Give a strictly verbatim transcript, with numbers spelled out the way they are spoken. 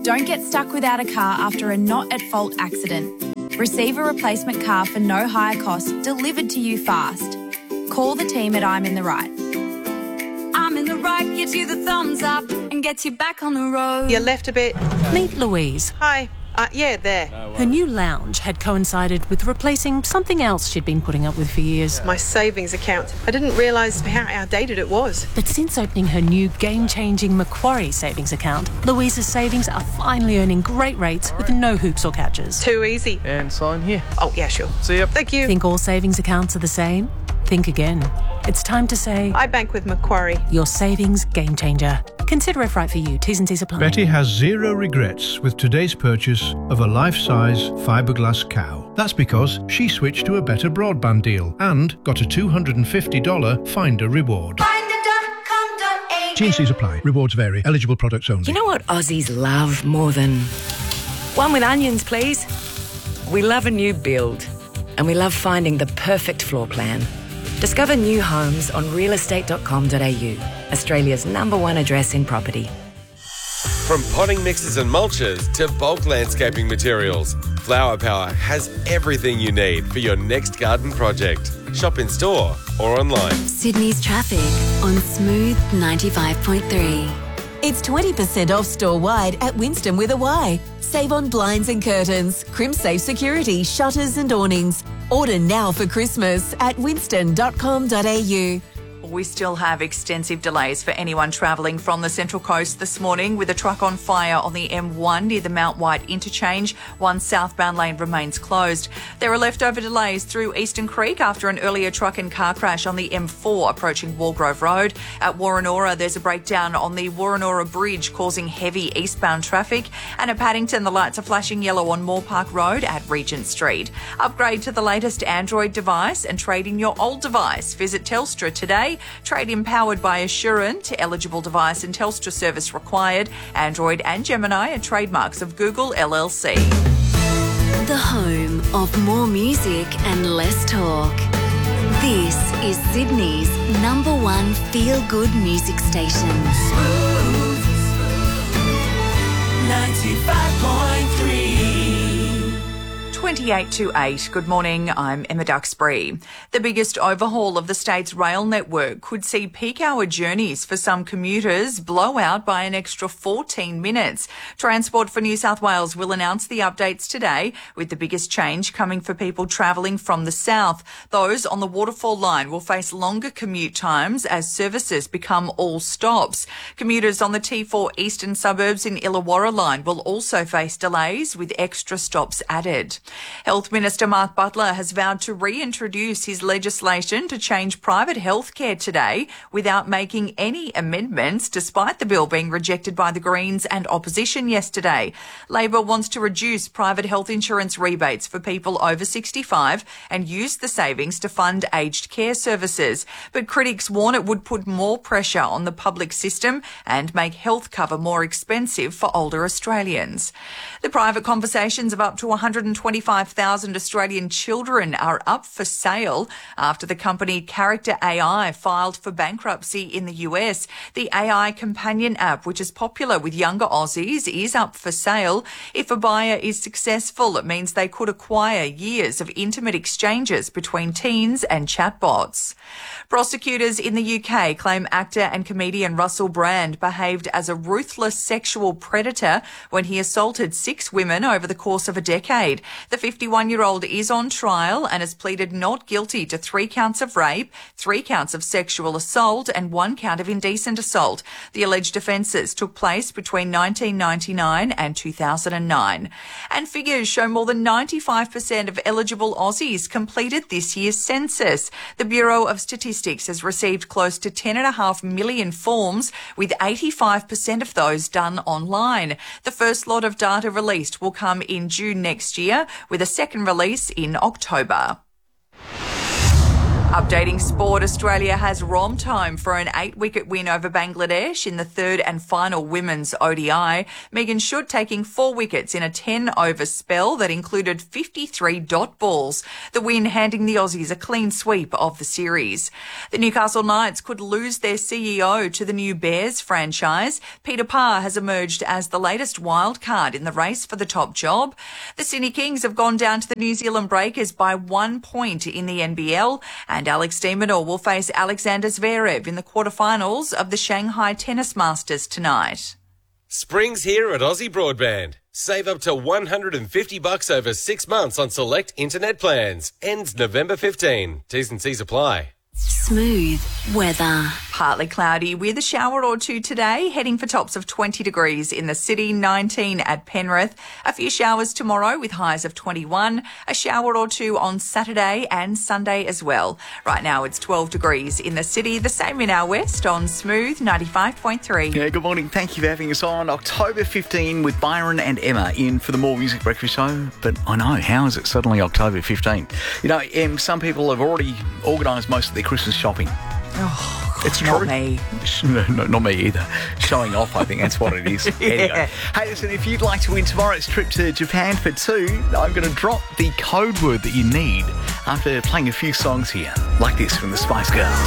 Don't get stuck without a car after a not-at-fault accident. Receive a replacement car for no higher cost delivered to you fast. Call the team at I'm in the Right. I'm in the Right gives you the thumbs up and gets you back on the road. You left a bit. Meet Louise. Hi. Uh, yeah, there. Her new lounge had coincided with replacing something else she'd been putting up with for years. My savings account. I didn't realise how outdated it was. But since opening her new game-changing Macquarie savings account, Louise's savings are finally earning great rates with no hoops or catches. Too easy. And sign here. Oh, yeah, sure. See ya. Thank you. Think all savings accounts are the same? Think again. It's time to say... I bank with Macquarie. Your savings game changer. Consider if right for you. T's and C's apply. Betty has zero regrets with today's purchase of a life-size fiberglass cow. That's because she switched to a better broadband deal and got a two hundred fifty dollars Finder reward. T and C's apply. Rewards vary. Eligible products only. You know what Aussies love more than... One with onions, please. We love a new build. And we love finding the perfect floor plan. Discover new homes on real estate dot com dot a u, Australia's number one address in property. From potting mixes and mulches to bulk landscaping materials, Flower Power has everything you need for your next garden project. Shop in store or online. Sydney's traffic on Smooth ninety-five point three. It's twenty percent off store-wide at Winston with a Y. Save on blinds and curtains, crimp-safe security, shutters and awnings. Order now for Christmas at winston dot com dot a u. We still have extensive delays for anyone travelling from the Central Coast this morning, with a truck on fire on the M one near the Mount White interchange. One southbound lane remains closed. There are leftover delays through Eastern Creek after an earlier truck and car crash on the M four approaching Walgrove Road. At Warrenora, there's a breakdown on the Warrenora Bridge causing heavy eastbound traffic. And at Paddington, the lights are flashing yellow on Moore Park Road at Regent Street. Upgrade to the latest Android device and trade in your old device. Visit Telstra today. Trade-in powered by Assurant. Eligible device and Telstra service required. Android and Gemini are trademarks of Google L L C. The home of more music and less talk. This is Sydney's number one feel-good music station. Smooth ninety-five point three. twenty-eight to eight. Good morning, I'm Emma Duxbury. The biggest overhaul of the state's rail network could see peak hour journeys for some commuters blow out by an extra fourteen minutes. Transport for New South Wales will announce the updates today, with the biggest change coming for people travelling from the south. Those on the Waterfall line will face longer commute times as services become all stops. Commuters on the T four eastern suburbs in Illawarra line will also face delays with extra stops added. Health Minister Mark Butler has vowed to reintroduce his legislation to change private health care today without making any amendments, despite the bill being rejected by the Greens and opposition yesterday. Labor wants to reduce private health insurance rebates for people over sixty-five and use the savings to fund aged care services. But critics warn it would put more pressure on the public system and make health cover more expensive for older Australians. The private conversations of up to one hundred twenty-five thousand Australian children are up for sale after the company Character A I filed for bankruptcy in the U S. The A I companion app, which is popular with younger Aussies, is up for sale. If a buyer is successful, it means they could acquire years of intimate exchanges between teens and chatbots. Prosecutors in the U K claim actor and comedian Russell Brand behaved as a ruthless sexual predator when he assaulted six women over the course of a decade. The fifty-one-year-old is on trial and has pleaded not guilty to three counts of rape, three counts of sexual assault and one count of indecent assault. The alleged offences took place between nineteen ninety-nine and two thousand nine. And figures show more than ninety-five percent of eligible Aussies completed this year's census. The Bureau of Statistics has received close to ten point five million forms, with eighty-five percent of those done online. The first lot of data released will come in June next year, with a second release in October. Updating sport, Australia has romped home for an eight-wicket win over Bangladesh in the third and final women's O D I. Megan Schutt taking four wickets in a ten-over spell that included fifty-three dot balls. The win handing the Aussies a clean sweep of the series. The Newcastle Knights could lose their C E O to the new Bears franchise. Peter Parr has emerged as the latest wild card in the race for the top job. The Sydney Kings have gone down to the New Zealand Breakers by one point in the N B L, and Alex de Minaur will face Alexander Zverev in the quarterfinals of the Shanghai Tennis Masters tonight. Spring's here at Aussie Broadband. Save up to one hundred fifty bucks over six months on select internet plans. Ends November fifteenth. T's and C's apply. Smooth weather. Partly cloudy with a shower or two today, heading for tops of twenty degrees in the city, nineteen at Penrith. A few showers tomorrow with highs of twenty-one, a shower or two on Saturday and Sunday as well. Right now it's twelve degrees in the city, the same in our west on Smooth ninety-five point three. Yeah, good morning. Thank you for having us on October fifteenth with Byron and Emma in for the More Music Breakfast Show. But I know, how is it suddenly October fifteenth? You know, Em, some people have already organised most of their Christmas shopping. Oh, it's not true. me. No, no, not me either. Showing off, I think that's what it is. Yeah. Anyway, hey, listen, if you'd like to win tomorrow's trip to Japan for two, I'm going to drop the code word that you need after playing a few songs here, like this from the Spice Girls.